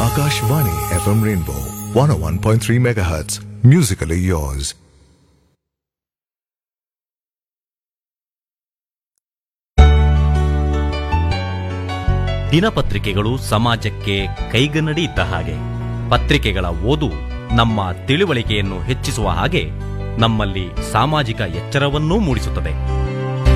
Akashvani FM Rainbow 101.3 MHz. Musically yours. ದಿನಪತ್ರಿಕೆಗಳು ಸಮಾಜಕ್ಕೆ ಕೈಗನ್ನಡಿ ಇದ್ದ ಹಾಗೆ. ಪತ್ರಿಕೆಗಳ ಓದು ನಮ್ಮ ತಿಳುವಳಿಕೆಯನ್ನು ಹೆಚ್ಚಿಸುವ ಹಾಗೆ ನಮ್ಮಲ್ಲಿ ಸಾಮಾಜಿಕ ಎಚ್ಚರವನ್ನೂ ಮೂಡಿಸುತ್ತದೆ.